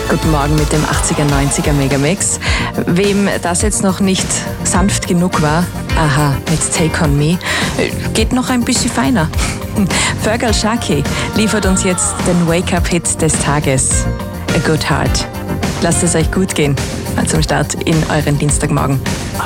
Guten Morgen mit dem 80er, 90er Megamix. Wem das jetzt noch nicht sanft genug war, aha, mit Take On Me, geht noch ein bisschen feiner. Fergal Sharkey liefert uns jetzt den Wake-Up-Hit des Tages, A Good Heart. Lasst es euch gut gehen zum Start in euren Dienstagmorgen.